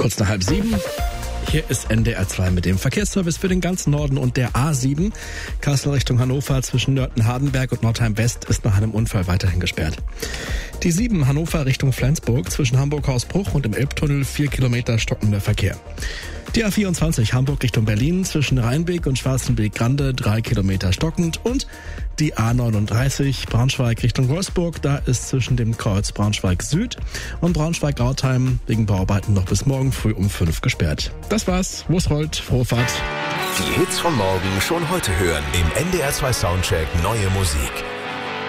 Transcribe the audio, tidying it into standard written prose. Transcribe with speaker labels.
Speaker 1: Kurz nach 6:30. Hier ist NDR 2 mit dem Verkehrsservice für den ganzen Norden und der A7. Kassel Richtung Hannover zwischen Nörten-Hardenberg und Nordheim West ist nach einem Unfall weiterhin gesperrt. Die 7 Hannover Richtung Flensburg zwischen Hamburg-Hausbruch und dem Elbtunnel 4 Kilometer stockender Verkehr. Die A24 Hamburg Richtung Berlin zwischen Rheinweg und Schwarzenberg-Grande 3 Kilometer stockend und die A39 Braunschweig Richtung Wolfsburg, da ist zwischen dem Kreuz Braunschweig Süd und Braunschweig-Rautheim wegen Bauarbeiten noch bis morgen früh um 5 gesperrt. Das war's, wo's rollt, frohe Fahrt.
Speaker 2: Die Hits von morgen schon heute hören im NDR 2 Soundcheck Neue Musik.